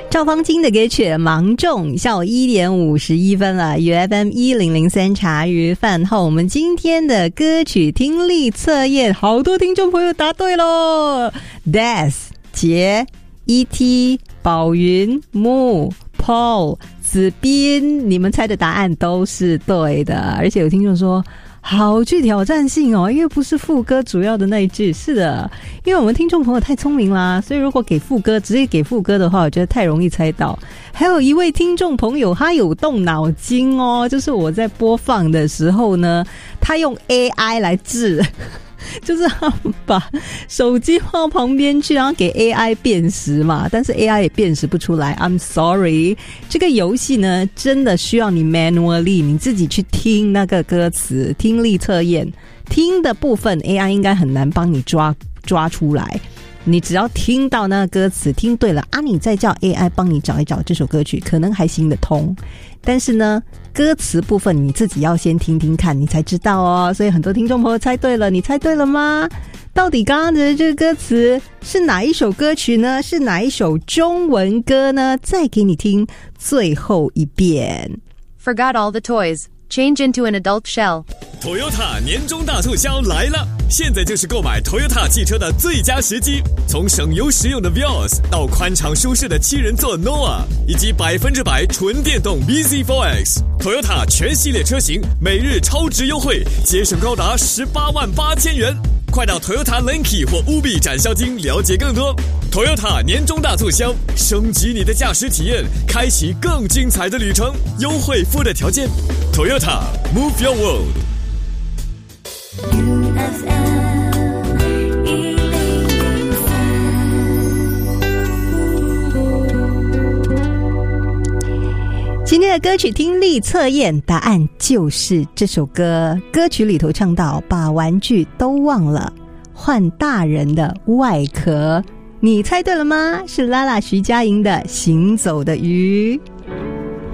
赵方金的歌曲《芒种》，下午1点51分了。UFM 1003茶余饭后，我们今天的歌曲听力测验，好多听众朋友答对咯。Des、杰、ET、宝云、木、Paul、子斌，你们猜的答案都是对的，而且有听众说好具挑战性哦，因为不是副歌主要的那一句。是的，因为我们听众朋友太聪明啦，所以如果给副歌，直接给副歌的话，我觉得太容易猜到。还有一位听众朋友他有动脑筋哦，就是我在播放的时候呢，他用 AI 来治就是他把手机放到旁边去，然后给 AI 辨识嘛，但是 AI 也辨识不出来。 I'm sorry， 这个游戏呢真的需要你 manually 你自己去听那个歌词，听力测验听的部分 AI 应该很难帮你抓出来，你只要听到那个歌词听对了啊，你再叫 AI 帮你找一找这首歌曲可能还行得通。但是呢歌词部分你自己要先听听看，你才知道哦。所以很多听众朋友猜对了，你猜对了吗？到底刚刚的这个歌词是哪一首歌曲呢？是哪一首中文歌呢？再给你听最后一遍。 Forgot all the toys, change into an adult shell. Toyota 年终大促销来了，现在就是购买 Toyota 汽车的最佳时机。从省油实用的 Vios 到宽敞舒适的7人座 Noah， 以及100%纯电动 BZ4X， Toyota 全系列车型每日超值优惠，节省高达188000元。快到 Toyota Lenki 或 Ubi 展销厅了解更多。Toyota 年终大促销，升级你的驾驶体验，开启更精彩的旅程。优惠附带条件。Toyota Move Your World。今天的歌曲听力测验答案就是这首歌，歌曲里头唱到把玩具都忘了，换大人的外壳。你猜对了吗？是拉拉徐佳莹的行走的鱼。